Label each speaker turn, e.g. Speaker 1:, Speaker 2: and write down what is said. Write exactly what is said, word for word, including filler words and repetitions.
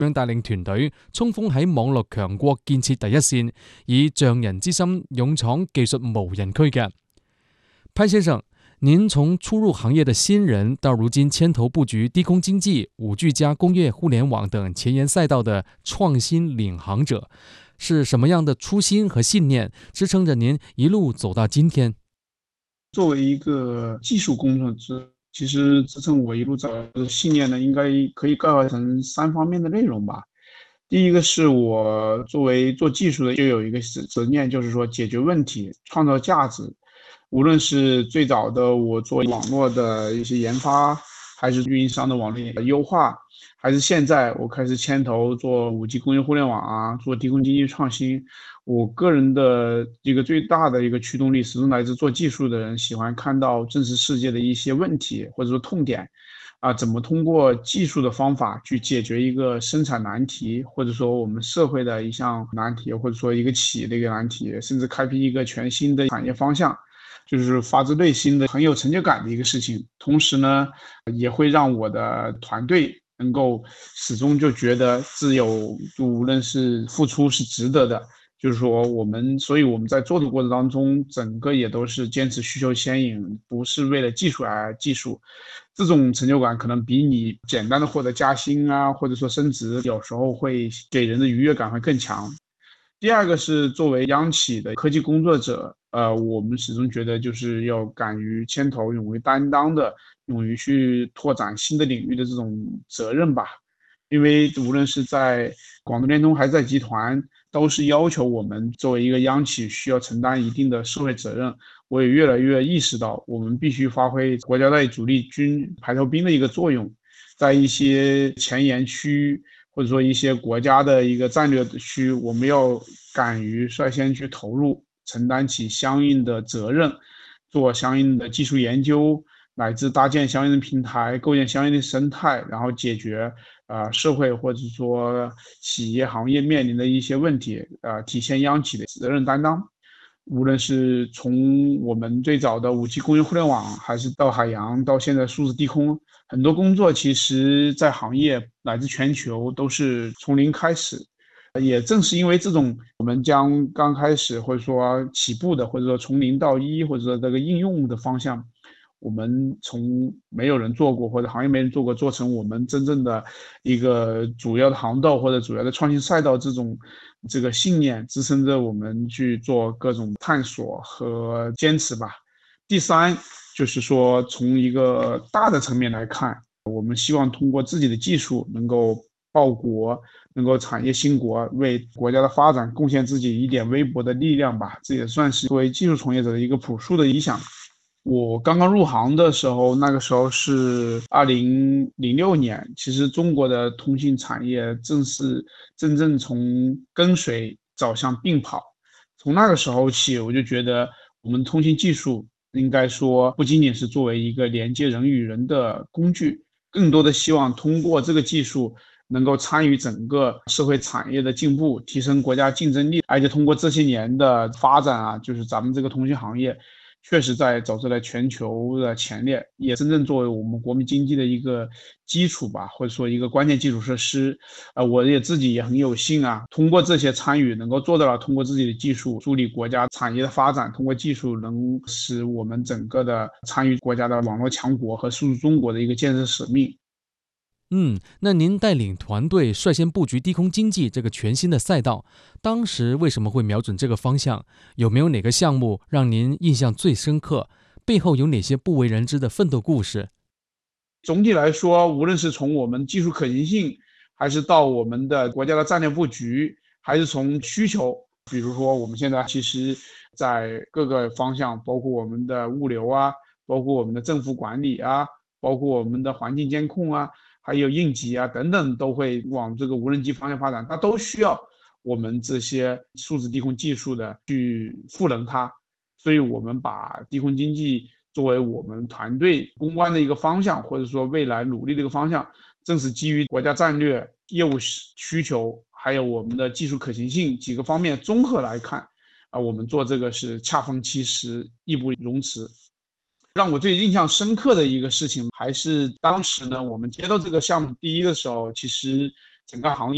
Speaker 1: 樣帶領團隊衝鋒喺網絡強國建設第一線，以匠人之心勇闖技術無人區嘅。潘先生，您從初入行業的新人到如今牽頭布局低空經濟、五 G 加工業互聯網等前沿賽道的創新領航者，是什麼樣的初心和信念支撐着您一路走到今天？
Speaker 2: 作為一個技術工作者，其實支撐我一路走的信念呢，應該可以概括成三方面的內容吧。第一個是我作為做技術的，就有一個執念，就是說解決問題、創造價值。無論是最早的我做網絡的一些研發，還是運營商的網絡優化，還是現在我開始牽頭做五 G 工業互聯網啊，做低空經濟創新，我個人的一個最大的一個驅動力，始終來自做技術的人喜歡看到真實世界的一些問題或者說痛點啊，怎麼通過技術的方法去解決一個生產難題，或者說我們社會的一項難題，或者說一個企業的一個難題，甚至開闢一個全新的產業方向，就是發自內心的很有成就感的一個事情。同時呢，也會讓我的團隊能夠始終就覺得自有，無論是付出是值得的。就是說我們，所以我們在做的過程當中，整個也都是堅持需求先引，不是為了技術而技術。這種成就感可能比你簡單的獲得加薪啊，或者說升職，有時候會給人的愉悅感會更強。第二個是作為央企的科技工作者，呃，我們始終覺得就是要敢於牽頭、勇於擔當的、勇於去拓展新的領域的這種責任吧。因為無論是在廣東聯通還是在集團，都是要求我們作為一個央企需要承擔一定的社會責任。我也越來越意識到，我們必須發揮國家隊主力軍排頭兵的一個作用，在一些前沿區或者說一些國家的一個戰略區，我們要敢於率先去投入，承擔起相應的責任，做相應的技術研究，乃至搭建相應的平台，構建相應的生態，然後解決呃社會或者說企業行業面臨的一些問題，呃體現央企的責任擔當。無論是從我們最早的五 G 工業互聯網，還是到海洋，到現在數字低空，很多工作其實在行業乃至全球都是從零開始。也正是因為這種我們將剛開始或者說起步的，或者說從零到一，或者說這個應用的方向，我們從沒有人做過或者行業沒人做過，做成我們真正的一個主要的航道或者主要的創新賽道，這種這個信念支撐着我們去做各種探索和堅持吧。第三就是說，從一個大的層面來看，我們希望通過自己的技術能夠報國，能夠產業興國，為國家的發展貢獻自己一點微薄的力量吧。這也算是作為技術從業者的一個樸素的理想。我剛剛入行的時候，那個時候是二零零六年，其實中國的通信產業正是真正從跟隨走向並跑。從那個時候起，我就覺得我們通信技術應該說不僅僅是作為一個連接人與人的工具，更多的希望通過這個技術能夠參與整個社會產業的進步，提升國家競爭力。而且通過這些年的發展啊，就是咱們這個通信行業確實在走在了全球的前列，也真正作為我們國民經濟的一個基礎吧，或者說一個關鍵基礎設施。呃，我也自己也很有幸啊，通過這些參與，能夠做到了通過自己的技術助力國家產業的發展，通過技術能使我們整個的參與國家的網絡強國和數字中國的一個建設使命。
Speaker 1: 嗯，那您帶領團隊率先布局低空經濟這個全新的賽道，當時為什麼會瞄準這個方向？有沒有哪個項目讓您印象最深刻？背後有哪些不為人知的奮鬥故事？
Speaker 2: 總體來說，無論是從我們技術可行性，還是到我們的國家的戰略布局，還是從需求，比如說我們現在其實在各個方向，包括我們的物流啊，包括我們的政府管理啊，包括我們的環境監控啊，還有應急啊等等，都會往這個無人機方向發展，它都需要我們這些數字低空技術的去賦能它。所以我們把低空經濟作為我們團隊攻關的一個方向，或者說未來努力的一個方向，正是基於國家戰略、業務需求，還有我們的技術可行性幾個方面綜合來看，啊，我們做這個是恰逢其時，義不容辭。讓我最印象深刻的一個事情，還是當時呢，我們接到這個項目第一的時候，其實整個行業